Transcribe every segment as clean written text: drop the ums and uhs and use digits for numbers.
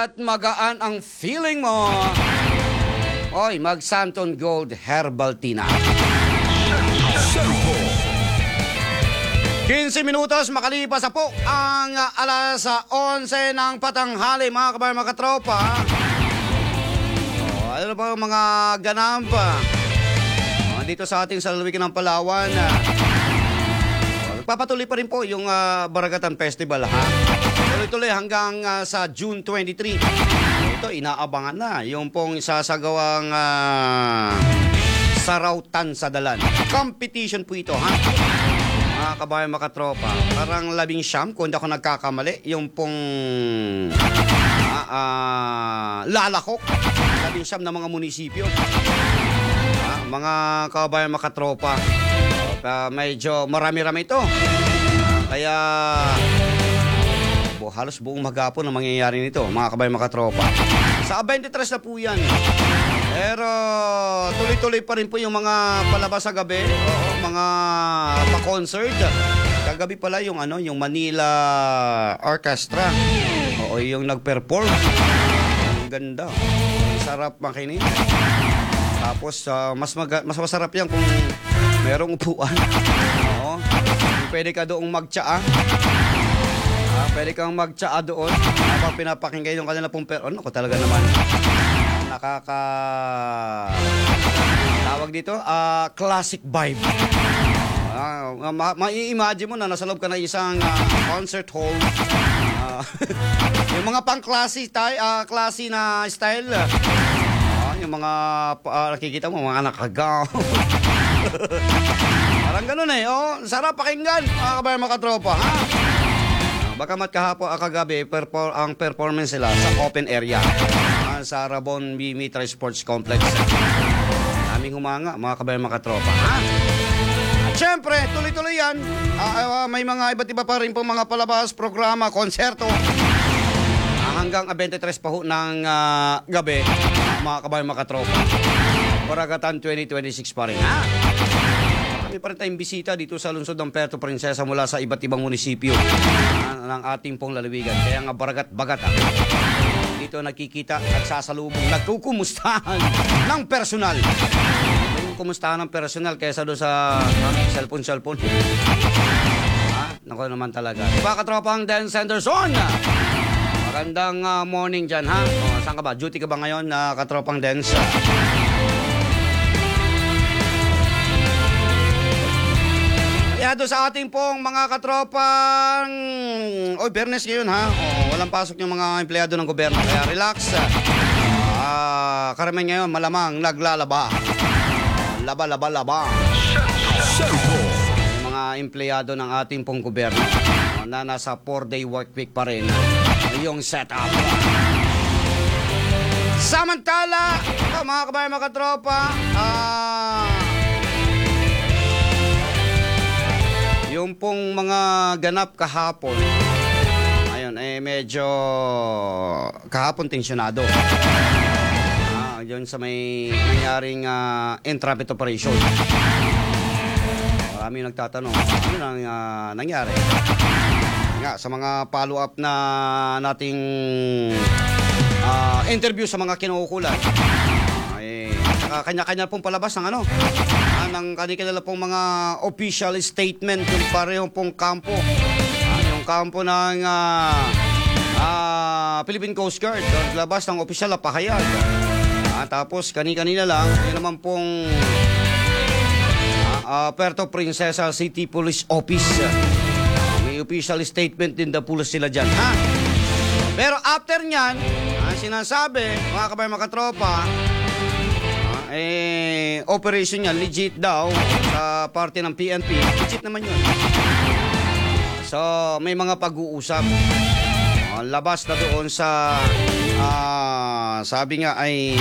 at magaan ang feeling mo. Oy, mag Santon Gold Herbal Tina. 15 minutos makalipas na po ang alas 11 ng patanghali, mga kabayan, mga katropa. Ano ba mga ganap dito sa ating salalawigan ng Palawan? Papatuloy pa rin po yung Baragatan Festival, ha? Tuloy-tuloy hanggang sa June 23. Ito, inaabangan na yung pong sasagawang Sarautan sa Dalan. Competition po ito, ha? Mga kabayan, mga katropa. Parang 11, kung hindi ako nagkakamali, yung pong lalakok. 11 na mga munisipyo. Mga kabayan, mga katropa. Medyo marami-rami ito. Kaya halos buong maghapon ang mangyayari nito, mga kabayan, mga katropa. Sa 23 na po yan. Pero tuloy-tuloy pa rin po yung mga palabas sa gabi, mga pa-concert. Kagabi pala yung yung Manila Orchestra. Yung nag-perform. Ang ganda. Sarap makinig. Tapos mas masarap yan kung merong upuan. Pwede ka doong magtsaa. Pwede kang magtsaa doon habang pinapakinggan yung kanila pong ko talaga naman tawag dito classic vibe. Mai-imagine mo na nasa loob ka na isang concert hall. Yung mga pang-classy na style. Yung mga nakikita mo mga nakagaw. Parang ganun sarap pakinggan, mga kabayan, mga katropa, ha? Bagamat kahapon kagabi ang performance nila sa open area sa Rabon B. Mitra Sports Complex. Naming humanga, mga kabayan, mga katropa, ha? At syempre, tuloy-tuloy yan. May mga iba't iba pa rin po mga palabas, programa, konserto. Hanggang 23 pa ho ng gabi, mga kabayan, mga katropa. Baragatan 2026 pa rin, ha? May pa rin tayong bisita dito sa lungsod ng Puerto Princesa mula sa iba't ibang munisipyo ng ating pong lalawigan. Kaya nga baragat-bagat dito nakikita at sasalubong, nagkukumustahan ng personal. Yung kumustahan ng personal kaysa doon sa cellphone. Nako naman talaga. Diba, katropang Dance Henderson? Magandang morning dyan, ha? Saan ka ba? Duty ka ba ngayon, katropang Dance? Kaya doon sa ating pong mga katropang Bernes ngayon, ha? Walang pasok yung mga empleyado ng gobyerno. Kaya relax. Karamihan ngayon malamang naglalaba. Laba. Yung mga empleyado ng ating pong gobyerno na nasa 4-day work week pa rin yung setup. Samantala, mga kabayan, mga katropa, yung pong mga ganap kahapon, ayun, medyo kahapon tensyonado. Yun sa may nangyaring entrapment operation. Marami nagtatanong, ano nang nangyari? Nga, sa mga follow-up na nating interview sa mga kinukulan, kanya-kanya pong palabas ng ng kanilang pong mga official statement yung parehong pong kampo. Yung kampo ng Philippine Coast Guard, labas ng official na pahayag. Tapos kanina lang, yun naman pong Puerto Princesa City Police Office. May official statement din na pulos sila dyan, ha? Pero after nyan, sinasabi, mga kabayan, mga katropa, operation niya legit daw sa parte ng PNP. Legit naman yun. So, may mga pag-uusap. Labas na doon sa sabi nga ay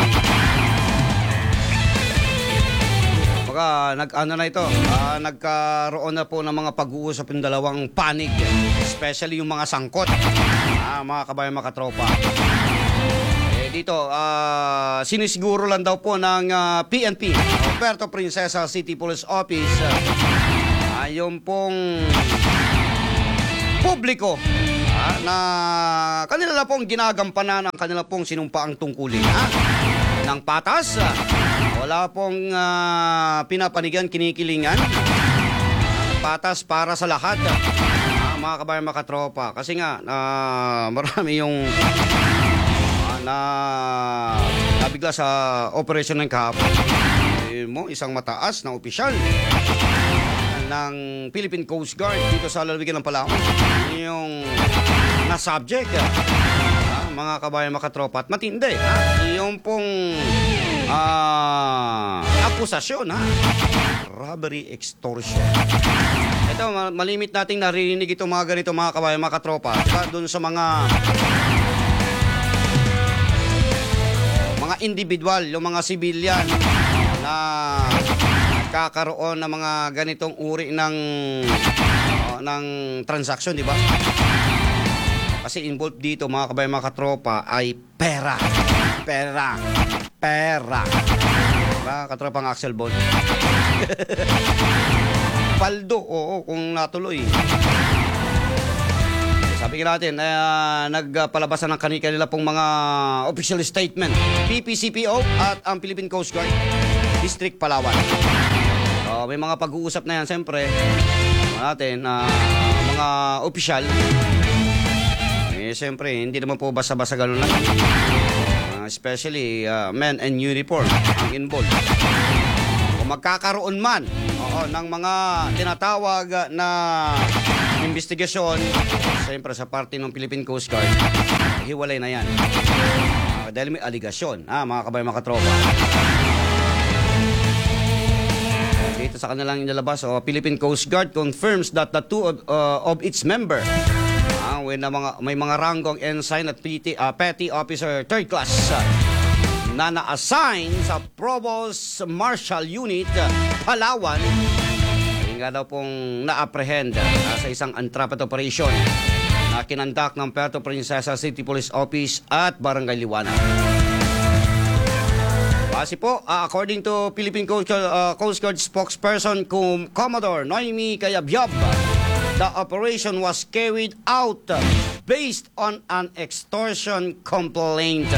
baka nagkaroon na po ng mga pag-uusap yung dalawang panig, especially yung mga sangkot, mga kabayan, mga katropa. Dito, sinisiguro lang daw po ng PNP, Puerto Princesa City Police Office, yung pong publiko na kanila pong ginagampanan ang kanila pong sinumpaang tungkulin ng patas. Wala pong pinapanigan, kinikilingan. Patas para sa lahat. Mga kabayan, mga katropa. Kasi nga, marami yung nabigla sa operasyon ng kahapon. Isang mataas na opisyal ng Philippine Coast Guard dito sa lalawigan ng Palawan. Yung na-subject, mga kabayan, mga katropa. At matindi, yung pong akusasyon, robbery, extortion. Ito, malimit nating naririnig itong mga ganito, mga kabayan, mga katropa. Diba? Doon sa mga individual, yung mga civilian na kakaroon ng mga ganitong uri ng transaction, di ba? Kasi involved dito, mga kabayan, mga katropa, ay pera. Diba? Katropang Axel Bond. Paldo, oo, kung natuloy. Sabi natin, nagpalabas ng kanila pong mga official statement. PPCPO at ang Philippine Coast Guard, District Palawan. So, may mga pag-uusap na yan, siyempre. Natin, mga official. Siyempre, hindi naman po basta-basta ganun lang. Especially men in uniform ang involved. Kung magkakaroon man ng mga tinatawag na investigasyon, siyempre sa parte ng Philippine Coast Guard, hiwalay na yan. Dahil may aligasyon, mga kabayan, mga katropa. Dito sa kanilang inilabas, Philippine Coast Guard confirms that the two of its member, may mga ranggong ensign at petty officer 3rd class, na na-assign sa Provost Marshal Unit, Palawan, nga daw pong na-apprehend sa isang untrapped operation na kinandak ng Puerto Princesa City Police Office at Barangay Liwanag. Kasi po, according to Philippine Coast Guard spokesperson Commodore Noemi Cayabyab, the operation was carried out based on an extortion complaint.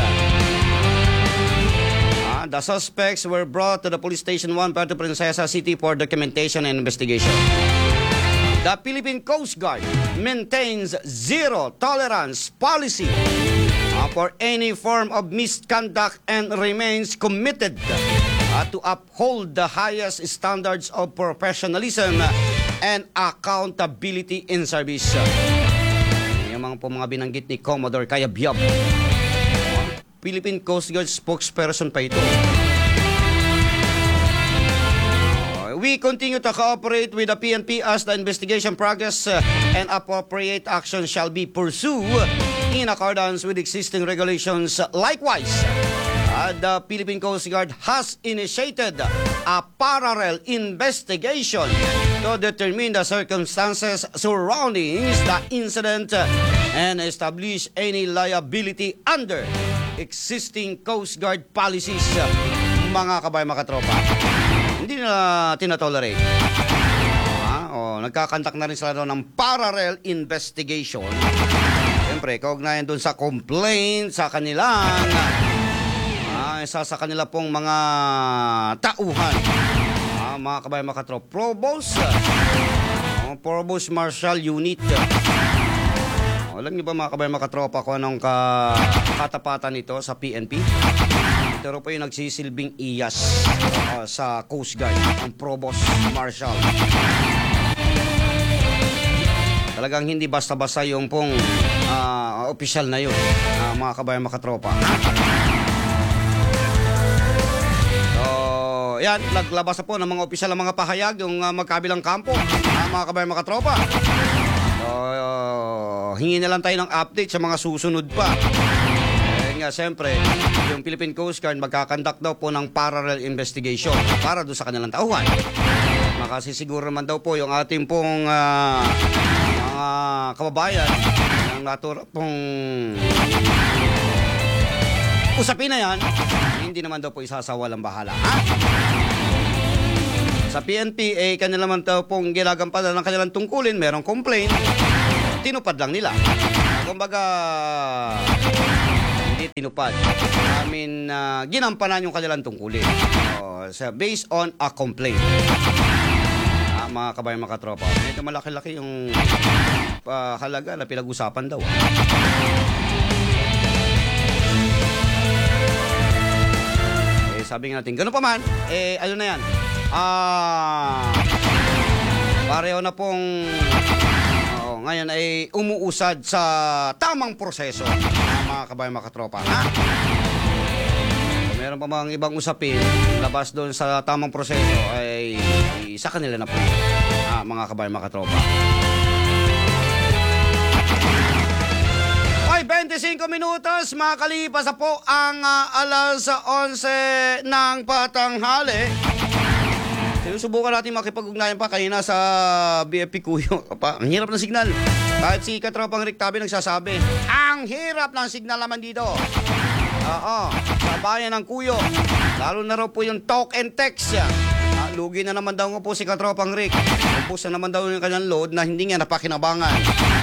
The suspects were brought to the Police Station 1, Puerto Princesa City for documentation and investigation. The Philippine Coast Guard maintains zero tolerance policy for any form of misconduct and remains committed to uphold the highest standards of professionalism and accountability in service. Yung mga binanggit ni Commodore Cayabyab. Philippine Coast Guard spokesperson pa ito. We continue to cooperate with the PNP as the investigation progress and appropriate action shall be pursued in accordance with existing regulations. Likewise, the Philippine Coast Guard has initiated a parallel investigation to determine the circumstances surrounding the incident and establish any liability under existing Coast Guard policies. Mga kabayan, mga katropa, hindi na tinatolerate. Nagkakantak na rin sila doon ng parallel investigation. Siyempre, kaugnayan doon sa complaint sa kanilang sa kanila pong mga tauhan. Mga kabayan, mga katropa, Provost Marshal Unit. Alam niyo ba, mga kabayan, mga katropa, kung anong katapatan nito sa PNP? Ito po yung nagsisilbing iyas sa Coast Guard, ang Provost Marshal. Talagang hindi basta-basta yung pong opisyal na yun, mga kabayan, mga katropa. So, yan, naglabas na po ng mga opisyal ng mga pahayag, yung magkabilang kampo, mga kabayan, mga katropa. So, hingi na lang tayo ng update sa mga susunod pa. Siyempre, yung Philippine Coast Guard magkakandak daw po ng parallel investigation para doon sa kanilang tauhan. Makasisiguro naman daw po yung ating pong mga kababayan ng natura pong usapin na yan, hindi naman daw po isasawalang bahala. Sa PNP, kanila naman daw pong ginagampanan ng kanilang tungkulin, merong complaint, tinupad lang nila. kumbaga, hindi tinupad. Ginampanan yung kanilang tungkulin. Based on a complaint. Mga kabayan, mga katropa. Medyo malaki-laki yung halaga na pinag-usapan daw. Sabi nga natin, gano'n pa man, ano na yan? Pareho na pong ngayon ay umuusad sa tamang proseso, mga kabayan, mga katropa. Meron pa mga ibang usapin, labas doon sa tamang proseso ay sa kanila na po, mga kabayan, mga katropa. 25 minutos, makakalipas na po ang alas 11 ng patanghali. Sinusubukan natin makipag-ugnayan pa kanina sa BFP Kuyo. Ang hirap ng signal. Kahit si Katropang Rick Tabi nagsasabi, ang hirap ng signal naman dito. Sa bayan ng Kuyo. Lalo na raw po yung talk and text. Lugi na naman daw nga po si Katropang Rick. Ubus na naman daw yung kanyang load na hindi nga napakinabangan.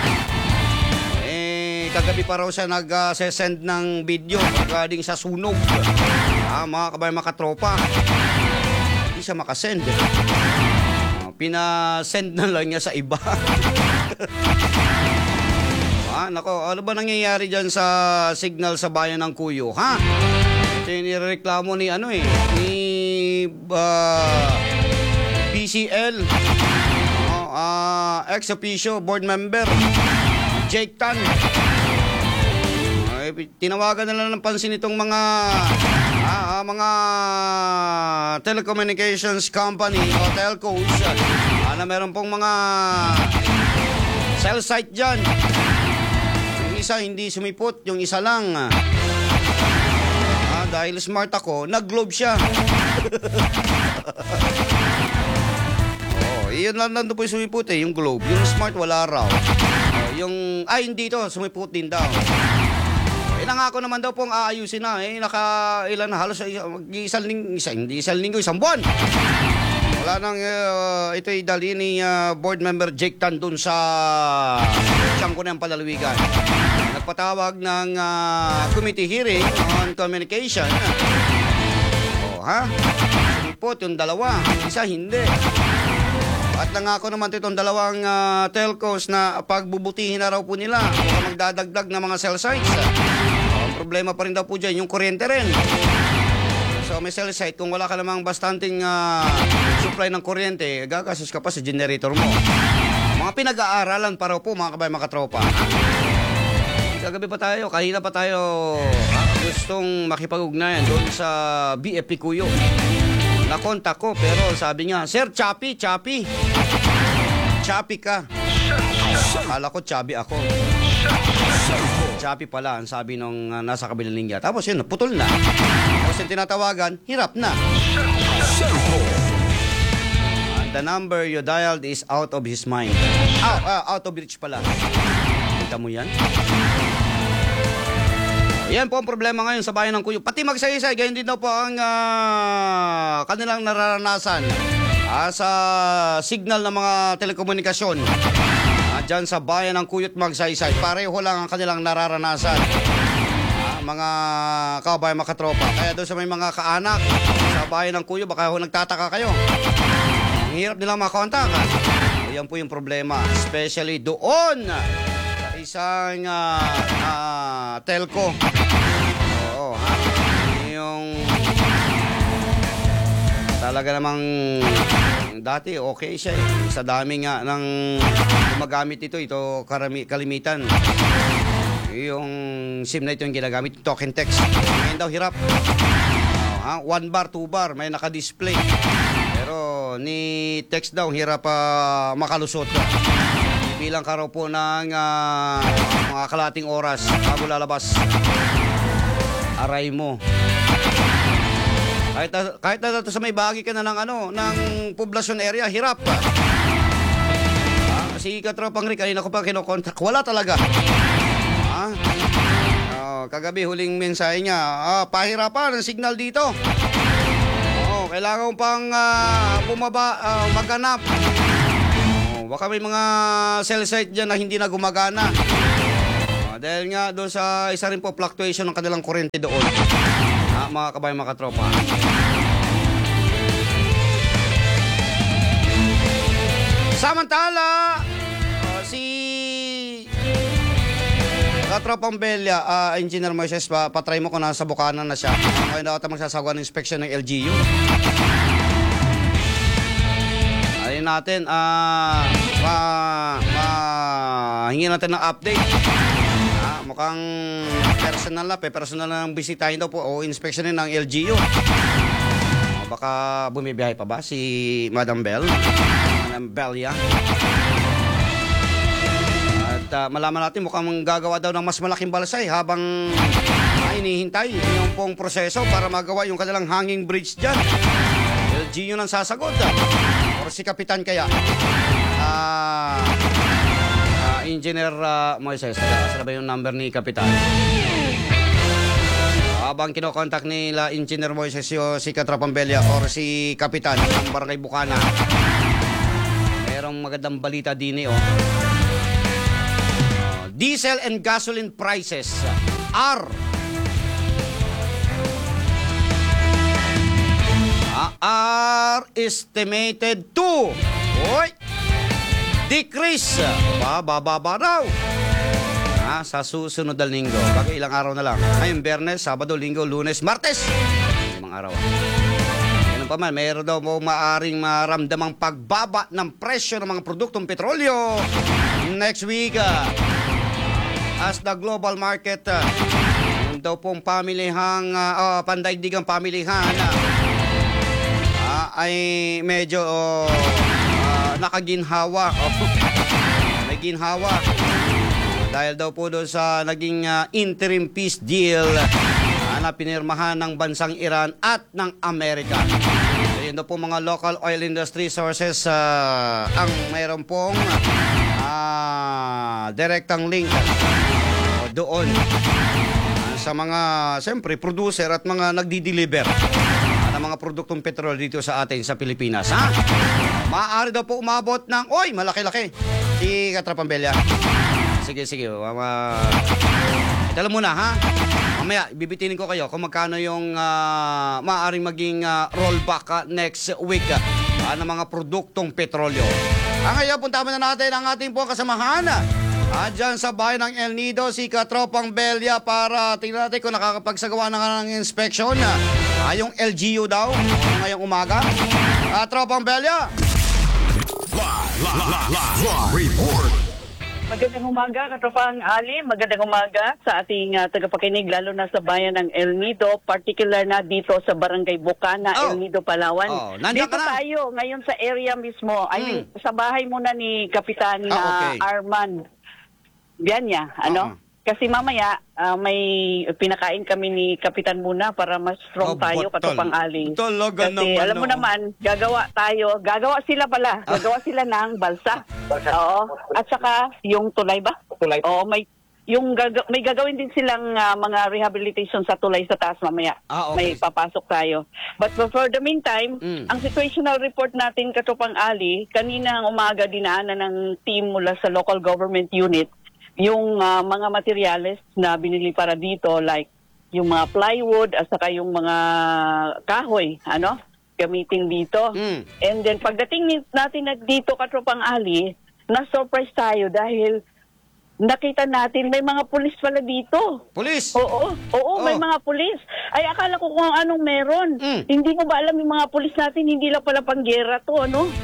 Kagabi pa raw siya nag-send ng video regarding sa sunog. Mga kabayan, mga katropa, hindi siya makasend. Pinasend na lang niya sa iba. Nako, ano ba nangyayari dyan sa signal sa bayan ng Kuyo, ha? Ito yung nireklamo ni PCL, ex-officio board member Jake Tan. Tinawagan na lang ng pansin itong mga telecommunications company o telcos na meron pong mga cell site dyan. Yung isa hindi sumipot, yung isa lang. Dahil smart ako, nag-globe siya. Iyon lang nandun po yung sumipot yung globe. Yung smart wala raw. Hindi to, sumipot din daw. Nangako naman daw pong aayusin na. Ilan na, halos isang linggo, isang buwan. Wala nang, ito'y dali ni board member Jake Tan dun sa siyangko ng Palalawigan. Nagpatawag ng committee hearing on communication. Sumipot yung dalawa, isa hindi. At nangako naman itong dalawang telcos na pagbubutihin na raw po nila kung magdadagdag ng mga cell sites. Ang problema pa rin daw po dyan, yung kuryente rin. So may cell site, kung wala ka namang bastanting supply ng kuryente, gagasos ka pa sa generator mo. Mga pinag-aaralan pa raw po, mga kabayan, mga katropa. Kagabi pa tayo, kanina pa tayo gustong makipag-ugnayan doon sa BFP Kuyo. Nakontak ko, pero sabi niya, Sir, choppy ka. Akala ko choppy ako. Choppy pala ang sabi nung nasa kabilang linya. Tapos yun, putol na. Tapos yung tinatawagan, hirap na. The number you dialed is out of his mind. Out of reach pala. Kita mo yan? Yan po ang problema ngayon sa bayan ng Kuyo. Pati Magsaysay, ganyan din daw po ang kanilang nararanasan sa signal ng mga telekomunikasyon. Dyan sa bayan ng Kuyo at Magsaysay, pareho lang ang kanilang nararanasan. Mga kabayan, mga katropa. Kaya doon sa may mga kaanak sa bayan ng Kuyo, baka nagtataka kayo. Ang hirap nilang makontak. Yan po yung problema. Especially doon sa isang telco. Yung talaga namang dati okay siya sa dami nga ng gumagamit ito kalimitan. Yung SIM na ito yung ginagamit, talk and text. Ngayon daw hirap. 1 bar, 2 bar, may naka-display. Pero ni text daw hirap makalusot. Bilang ka raw po ng mga kalating oras bago lalabas. Aray mo. Kahit na sa may bahagi ka na ng poblasyon area, hirap. Si Katropang Rick, kanina ko pa kinokontak, wala talaga. Kagabi huling mensahe niya, pahirapan ang signal dito. Kailangan pang bumaba, maghanap. Baka may mga cell site dyan na hindi na gumagana. Dahil nga doon sa isa rin po fluctuation ng kanilang kuryente doon. Mga kabayan, mga katropa. Samantala, si Katropang Belia, Engineer Moises, patry mo kung nasa Bukana na siya. Ngayon daw ito magsasagawa ng inspection ng LGU. Ayun natin, hingin natin ng update. Mukhang personal na ng bisitahin daw po o inspeksyonin ng LGU. Baka bumibiyahe pa ba si Madam Bell? Madam Belia. At malaman natin mukhang gagawa daw ng mas malaking balsay habang hinihintay yung pong proseso para magawa yung kanilang hanging bridge dyan. LGU nang sasagot. Or si Kapitan kaya. Engineer Moises, saan ba yung number ni Kapitan? Habang kinokontak nila Engineer Moises si Katropang Belia or si Kapitan ng Barangay Bukana, mayroong magandang balita din diesel and gasoline prices are estimated to decrease. Bababa daw. Sa susunod na linggo. Bagay ilang araw na lang. Ngayon, Biyernes, Sabado, Linggo, Lunes, Martes. Limang araw. Ganun pa man, mayroon daw mo maaring maramdamang pagbaba ng presyo ng mga produktong petrolyo next week. As the global market, yung daw pong pamilihang, pandaigdigang pamilihan, ay medyo nakaginhawa. May ginhawa. Dahil daw po doon sa naging interim peace deal na pinirmahan ng bansang Iran at ng Amerika. So, yun daw po mga local oil industry sources ang mayroon pong direktang link doon sa mga, siyempre, producer at mga nagdi-deliver ng mga produktong petrol dito sa atin sa Pilipinas. Maaari daw po umabot ng, malaki-laki si Katropang Belia. Sige. Alam mo na, mamaya, ibibitinin ko kayo kung magkano yung maaaring maging rollback next week ng mga produktong petrolyo. Ngayon, puntahan na natin ang ating pong kasamahan. Dyan sa bayan ng El Nido, si Katropang Belia para tingnan natin kung nakakapagsagawa na ng inspection. Yung LGU daw, ngayong umaga. Katropang Belia! Live report! Magandang umaga, Katropang Ali. Magandang umaga sa ating tagapakinig, lalo na sa bayan ng El Nido, particular na dito sa Barangay Bukana, El Nido, Palawan. Dito tayo, ngayon sa area mismo. I mean, sa bahay muna ni Kapitan Arman Bianya, Kasi mamaya, may pinakain kami ni Kapitan muna para mas strong tayo, Katropang Ali. Kasi alam mo naman, gagawa sila ng balsa. Oo. At saka, yung tulay ba? Tulay. Oo, may gagawin din silang mga rehabilitation sa tulay sa taas mamaya. May papasok tayo. But for the meantime, ang situational report natin, Katropang Ali, kanina ang umaga dinaanan ng team mula sa local government unit yung mga materyales na binili para dito, like yung mga plywood at saka yung mga kahoy, gamitin dito. And then pagdating natin dito, Katropang Ali, na-surprise tayo dahil nakita natin may mga pulis pala dito. Pulis? Oo, may mga pulis. Ay, akala ko kung anong meron. Hindi mo ba alam yung mga pulis natin, hindi lang pala panggera to,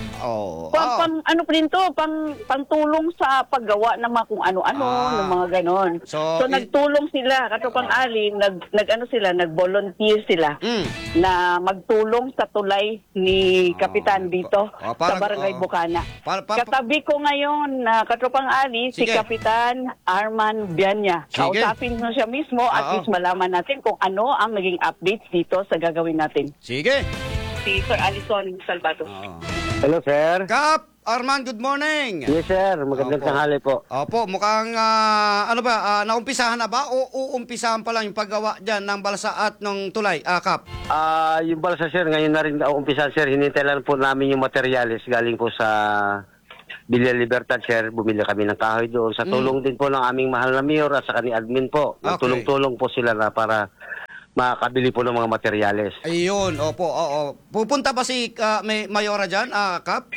pangtulong sa paggawa ng mga kung ano-ano, ng mga ganon. So nagtulong sila, Katropang Ali, nag-volunteer sila na magtulong sa tulay ni Kapitan dito sa Barangay Bukana. Katabi ko ngayon, Katropang Ali, si Kapitan Arman Bianya. Kausapin mo siya mismo at least malaman natin kung ano ang naging updates dito sa gagawin natin. Sige. Si Sir Alison Salvato. Hello, sir. Kap, Arman, good morning. Yes, sir. Magandang tanghali po. Opo, mukhang, naumpisahan na ba o uumpisahan pa lang yung paggawa dyan ng balsa at ng tulay, Kap? Yung balsa, sir, ngayon na rin umpisa, sir. Hinintay lang po namin yung materyales galing po sa Villa Libertad, sir. Bumili kami ng kahoy doon. Sa tulong din po ng aming mahal na mayor at saka ni admin po. Okay. Tulong-tulong po sila na para makakabili po ng mga materyales. Ayun, opo, oo. Pupunta ba si may Mayora dyan, Kap?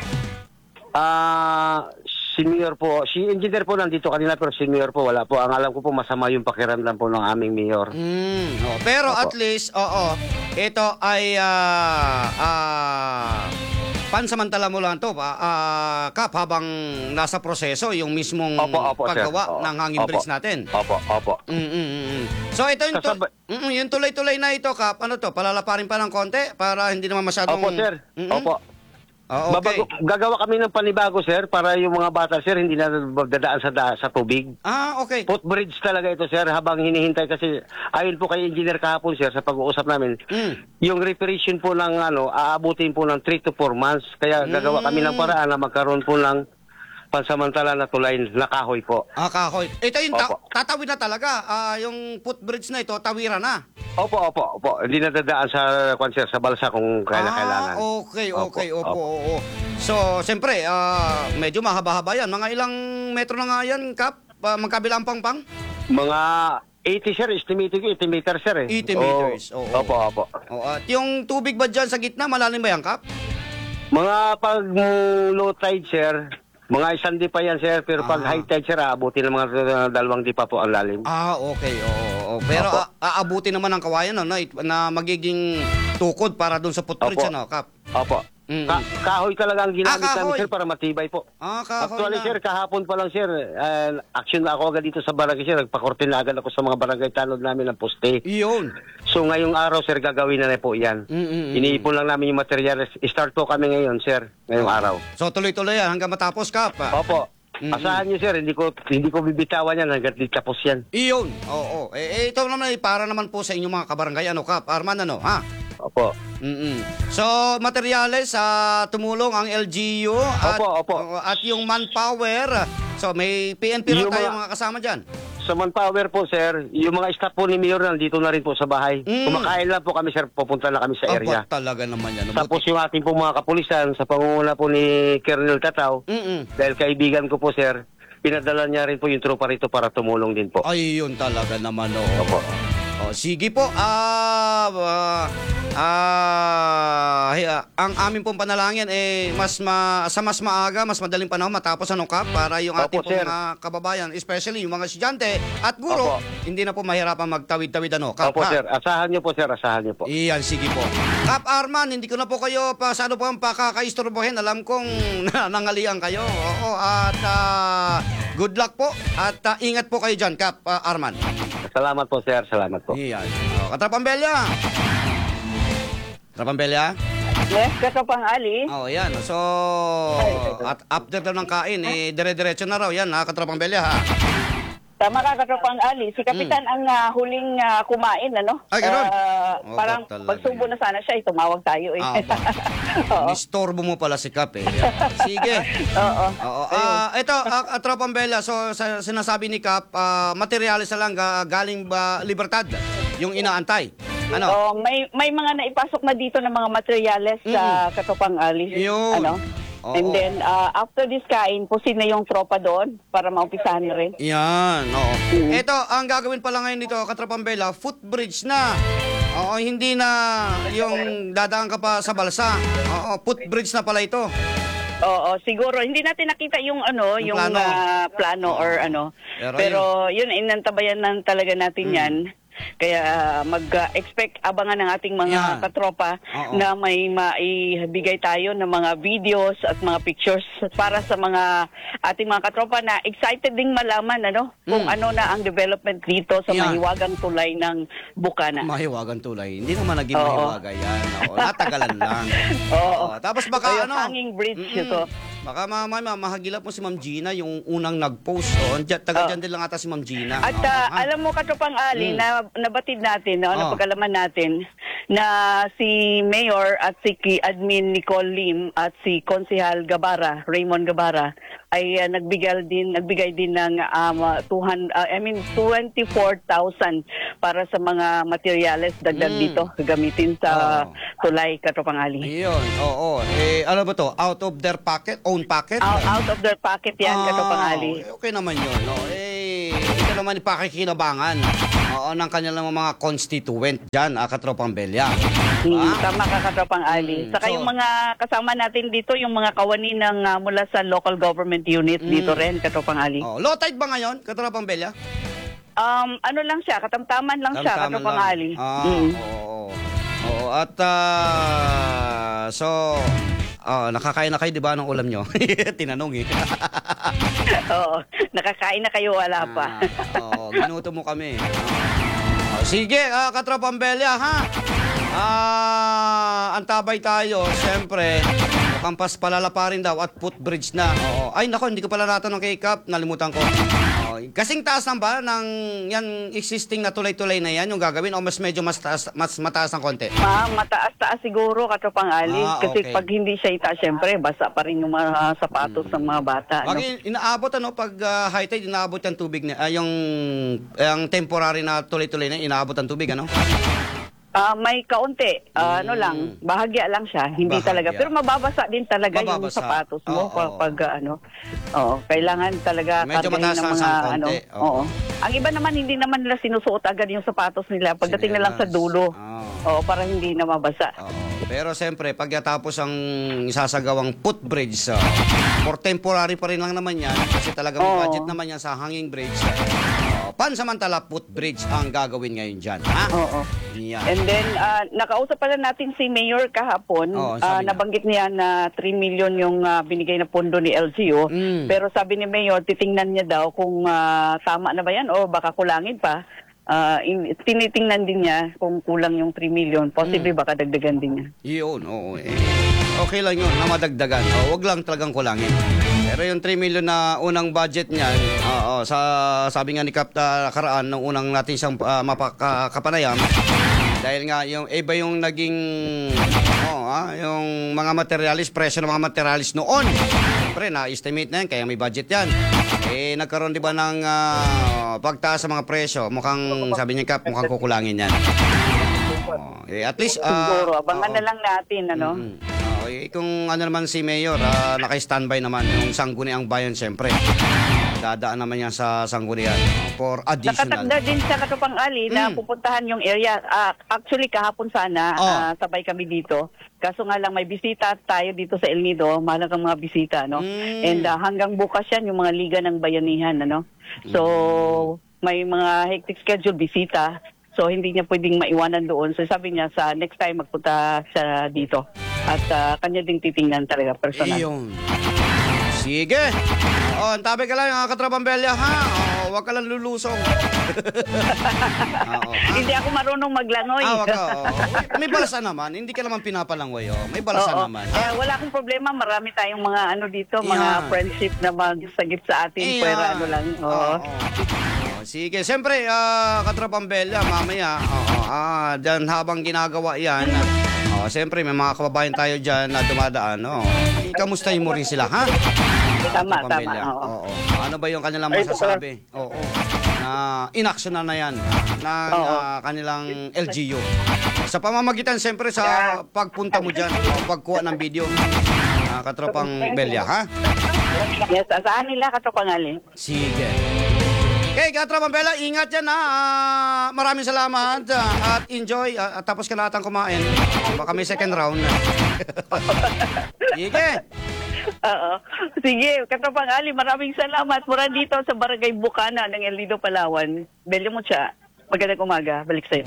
Si Mayor po, si engineer po nandito kanina pero si Mayor po wala po. Ang alam ko po masama yung pakiramdam po ng aming Mayor. Pero Opo. at least, ito ay pansamantala mo lang to, Kap, habang nasa proseso yung mismong Opo, sir. paggawa Oo. ng hanging bridge Opo. natin. Opo. So ito yung, Kasabay- yung tuloy-tuloy na ito, Kap, ano to, palalaparin pa ng konti para hindi naman masyadong... Opo, sir. Opo. Okay. Gagawa kami ng panibago, sir, para yung mga bata, sir, hindi na dadaan sa tubig. Okay. Footbridge talaga ito, sir, habang hinihintay kasi ayon po kay engineer kahapon, sir, sa pag-uusap namin, yung reparation po ng aabutin po ng 3 to 4 months. Kaya gagawa kami ng paraan na magkaroon po ng pansamantala na tulay na kahoy po. Kahoy. Ito yung Opo. tatawid na talaga. Yung footbridge na ito, tawiran na. Opo. Hindi na dadaan sa sir, sa balsa kung kailangan. Okay. Opo. Oo. So, siyempre, medyo mahaba-haba yan. Mga ilang metro na nga yan, Kap? Magkabilang pang-pang? Mga 80, sir, estimated ko 80 meters, sir. 80 meters, oo. Opo. At yung tubig ba dyan sa gitna, malalim ba yan, Kap? Mga pag low tide, sir, mga 1 di pa yan, sir, pero pag high tide, sir, aabutin ng mga 2 di pa po ang lalim. Okay, oo. Pero Opo. aabutin naman ng kawayan na magiging tukod para dun sa footbridge, Opo. ano, Kap? Opo. Kahoy talaga ang ginamit namin, kahoy. sir, para matibay po. Kahoy Actually, na. sir, kahapon pa lang, sir, action na ako agad dito sa barangay, sir. Nagpakorte na agad ako sa mga barangay tanod namin ng poste. Iyon. So, ngayong araw, sir, gagawin na po yan. Iniipon lang namin yung materials. Start po kami ngayon, sir, ngayong araw. So, tuloy-tuloy yan hanggang matapos, Kap. Opo. Asahan niyo, sir, hindi ko bibitawan yan hanggat di tapos yan. Iyon. Oo. Ito naman ay para naman po sa inyong mga kabarangay, ano, Kap? Arman, ano, ha? Opo. So, materyales, tumulong ang LGU Opo. at yung manpower. So, may PNP rin Yung tayo mga- mga kasama dyan. Sa manpower po, sir, yung mga staff po ni Mayor nandito na rin po sa bahay. Kumakain lang po kami, sir, pupunta na kami sa area. Talaga naman yan. Tapos yung ating po mga kapulisan sa pangunguna po ni Colonel Tataw, dahil kaibigan ko po, sir, pinadala niya rin po yung tropa rito para tumulong din po. Ayun talaga naman, oo. Opo. Sige po. Ang aming pong panalangin sa mas maaga, mas madaling panahon matapos ano, Kap, para yung ating Opo, pong sir. mga kababayan, especially yung mga estudyante at guro, Opo. hindi na po mahirapan magtawid-tawid ano, Kap. Opo, ha? sir. Asahan niyo po, sir. Asahan niyo po. Iyan, sige po. Kap Arman, hindi ko na po kayo pasado po ang pakakaistorbohin. Alam kong nangalian kayo. Oo, at good luck po. At ingat po kayo dyan, Kap Arman. Salamat po, sir. Salamat po. Iyan. Katrapambelya. Katrapambelya. Yes, Katropang Ali. Yan. So, at after daw ng kain, dire-diretso na raw yan, Katrapambelya, ha? Tama ka, Katropang Ali. Si Kapitan ang huling kumain, ano? Ay, ganun? Parang Talaga pagsubo yan. na sana siya, tumawag tayo eh. Oo. Nistorbo mo pala si Kap, eh. Sige. Oo. Ito, Tropang Bella, so sinasabi ni Kap, materialis na lang galing ba Libertad, yung inaantay. Ano? May mga naipasok na dito ng mga materyales sa Katropang Ali. Yun. Ano? Oo. And then, after this kain, pusin na yung tropa doon para maumpisahan na rin. Yan, oo. Ito, ang gagawin pala ngayon dito, Katrapambela, footbridge na. Oo, hindi na yung dadaan ka pa sa balsa. Oo, footbridge na pala ito. Oo, siguro hindi natin nakita yung yung plano. plano or ano. Pero Pero yun inantabayan nan talaga natin 'yan. Kaya mag-expect abangan ng ating mga Yan. katropa Oo. na may maibigay tayo ng mga videos at mga pictures para sa mga ating mga katropa na excited ding malaman kung ano na ang development dito sa Yan. mahiwagang tulay ng Bukana. mahiwagan tulay. Hindi naman naging Oo. mahiwaga yan. Oo, natagalan lang. Oo. Tapos baka Yung hanging bridge ito. Baka mahagilap mo si Ma'am Gina, yung unang nag-post. Taga-dyan din lang ata si Ma'am Gina. At alam mo, Katropang Ali, na nabatid natin, napagalaman natin, na si Mayor at si Admin Nicole Lim at si Konsehal Gabara, Raymond Gabara, ay nagbigay din ng 24,000 para sa mga materyales dagdag dito gagamitin sa tulay, Katropang Ali. Iyon, oo. Ano ba to? Out of their pocket? Own pocket? Out of their pocket yan, Katropang Ali. Okay naman yun. No? Ito naman ipakikinabangan ng kanilang mga constituent dyan, Katropang Belya. Tama ka, Katropang Ali. Saka yung mga kasama natin dito, yung mga kawani ng mula sa local government unit dito rin, Katropang Ali. Low tide ba ngayon, Katropang Belya? Ano lang siya, katamtaman lang siya, Katropang Ali. Oo. At nakakain na kayo, di ba, ng ulam nyo? Tinanong Oo, nakakain na kayo, wala pa. Ginuto mo kami. Sige, Katropang Belya, ha? Antabay tayo, siyempre. Mukhang paspalala pa rin daw at footbridge na. Ay, nako, hindi ko pala natanong kay Kap. Nalimutan ko. Kasing taas lang ba ng yan existing na tulay-tulay na yan yung gagawin o medyo mas mataas ng konti? Mataas-taas siguro, Katropang Ali. Kasi pag hindi siya itaas, siyempre, basa pa rin yung mga sapatos ng mga bata. Inaabot, pag high tide, inaabot yung tubig, yung temporary na tulay-tulay na, inaabot ang tubig, ano? May kaunti, lang, bahagya lang siya, hindi talaga. Pero mababasa din talaga yung sapatos mo kailangan talaga medyo mataas ng konti. Ang iba naman hindi naman nila sinusuot agad yung sapatos nila pagdating na lang sa dulo. Para hindi na mabasa. Pero siyempre, pagkatapos ang isasagawang footbridge, for temporary pa rin lang naman yan kasi talagang budget naman yan sa hanging bridge. Pansamantala footbridge ang gagawin ngayon dyan. Yan. And then, nakausap pala natin si Mayor kahapon. Nabanggit niya na 3 million yung binigay na pondo ni LGU. Pero sabi ni Mayor, titingnan niya daw kung tama na ba yan o baka kulangin pa. Tinitingnan din niya kung kulang yung 3 million. Possibly baka dagdagan din niya. Yun, oo. Okay lang yun na madagdagan. Huwag lang talagang kulangin. Pero yung 3 million na unang budget niyan, sabi nga ni Kapta Karaan, nung unang natin siyang mapakapanayam, dahil nga yung iba yung naging yung mga materialis, presyo ng mga materialis noon. Siyempre, na-estimate na yan, kaya may budget yan. Nagkaroon di ba ng pagtaas sa mga presyo, mukhang, sabi niya Kap, mukhang kukulangin yan. At least, siguro, abangan na lang natin, ano? Kung ano naman si Mayor, naka-standby naman yung Sangguniang Bayan, siyempre. Dadaan naman yan sa Sanggunian for additional. Nakatagda din sa Katropang Ali na pupuntahan yung area. Actually, kahapon sana, sabay kami dito. Kaso nga lang, may bisita tayo dito sa El Nido. Mahalagang mga bisita, no? And hanggang bukas yan, yung mga Liga ng Bayanihan, ano? So, may mga hectic schedule, bisita. So, hindi niya pwedeng maiwanan doon. So, sabi niya, sa next time, magpunta siya dito. At kanya ding titingnan talaga, personal. Iyon. Sige. Antabi ka lang, Katropang Belya, ha? Huwag ka lang lulusong. Hindi ako marunong maglangoy. May balasa naman. Hindi ka naman pinapalangoy. May balasa naman. Wala akong problema. Marami tayong mga dito, mga friendship na magsagip sa atin. Pwera lang. Sige, siyempre, Katropang Belya, mamaya, dyan habang ginagawa yan, siyempre, may mga kababayan tayo dyan na dumadaan, kamustahin mo rin sila, ha? Tama. Ano ba yung kanilang masasabi? Na inaction na yan ng kanilang LGU. Sa pamamagitan, siyempre, sa pagpunta mo dyan, pagkuha ng video, Katropang Belya, ha? Yes, saan nila, Katropang Ali? Sige. Okay, Katropang Belya, ingat yan, ha? Maraming salamat at enjoy. Tapos ka natang kumain. Baka may second round. Sige. Sige, Katropang Ali, maraming salamat. Mura dito sa Barangay Bukana ng El Nido, Palawan. Belyo mo siya. Magandang umaga. Balik sa'yo.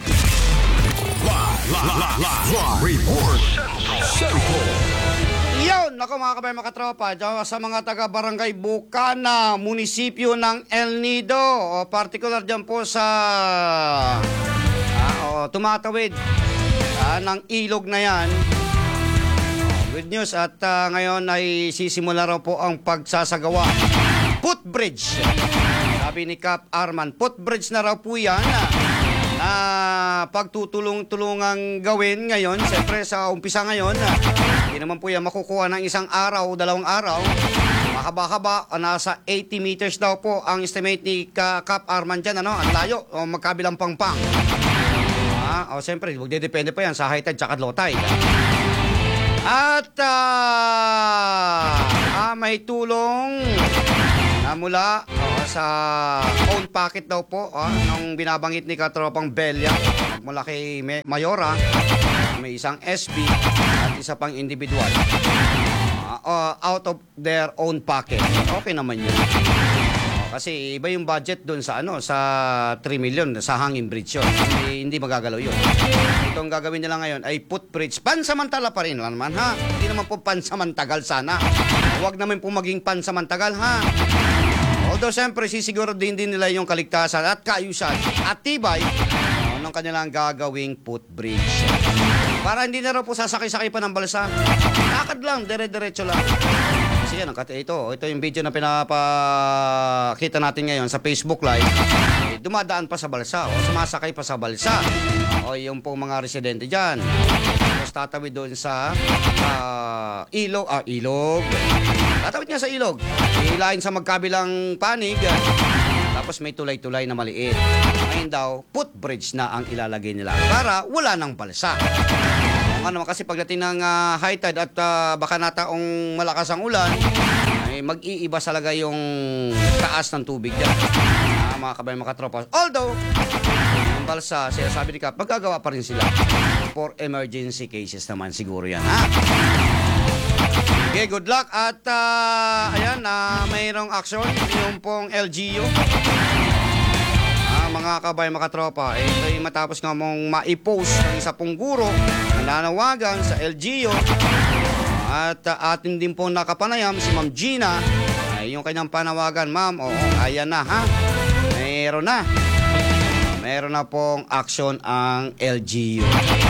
Report Central. Yun, ako mga kabayan, mga katropa, sa mga taga-barangay Bukana, munisipyo ng El Nido, particular dyan po sa tumatawid ng ilog na yan. Good news, at ngayon ay sisimula raw po ang pagsasagawa. Footbridge. Sabi ni Cap Arman, footbridge na raw po yan na pagtutulong-tulungang gawin ngayon. Siyempre sa umpisa ngayon, hindi naman po yan makukuha ng isang araw, 2 araw. Mahaba-haba, nasa 80 meters daw po ang estimate ni Cap Arman dyan. Ang layo, magkabilang pangpang. Siyempre, magdedepende pa yan sa high tide tsaka low tide. At may tulong na mula sa own pocket daw po nung binabanggit ni Katropang Belia mula kay Mayora. May isang SB at isa pang individual out of their own pocket. Okay naman yun. Kasi iba yung budget doon sa sa 3 million sa hanging bridge yun. Hindi magagalaw yun. Itong gagawin nila ngayon ay footbridge. Pansamantala pa rin naman ha. Hindi naman po pansamantagal sana. Huwag naman po maging pansamantagal ha. Although siyempre sisiguro din nila yung kaligtasan at kaayusan at tibay ng kanilang gagawing footbridge. Para hindi na raw po sasakay-sakay pa ng balsa. Lakad lang, dire-diretso lang. Kasi yan, ito yung video na pinapakita natin ngayon sa Facebook Live. Dumadaan pa sa balsa o sumasakay pa sa balsa. O yung pong mga residente dyan. Tapos tatawid doon sa ilog. Tatawid nga sa ilog. Hilahin sa magkabilang panig. Tapos may tulay-tulay na maliit. Ngayon daw, footbridge na ang ilalagay nila para wala nang balsa. Kasi pagdating ng high tide at baka nataong malakas ang ulan, ay mag-iiba talaga yung taas ng tubig dyan. Mga kabayan, mga katropa. Although, ang balsa, sabi ni Kap, magagawa pa rin sila for emergency cases naman siguro yan. Okay, good luck. At mayroong action yung pong LGU. Mga kabayan, mga katropa, ito ay matapos nga mong maipost ng isa pong guro na nanawagan sa LGU at atin din po nakapanayam si Ma'am Gina ay yung kanyang panawagan. Ma'am, ayan na ha, meron na pong action ang LGU.